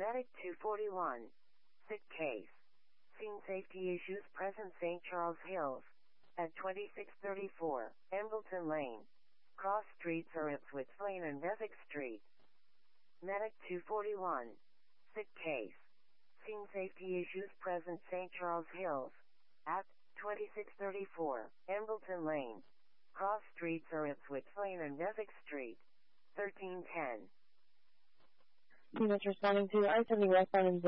Medic 241. Sick case. Scene safety issues present St. Charles Hills. At 2634, Embleton Lane. Cross streets are Ipswich Lane and Beswick Street. Medic 241. Sick case. Scene safety issues present St. Charles Hills. At 2634, Embleton Lane. Cross streets are Ipswich Lane and Beswick Street. 1310. Units responding to I-70 westbound and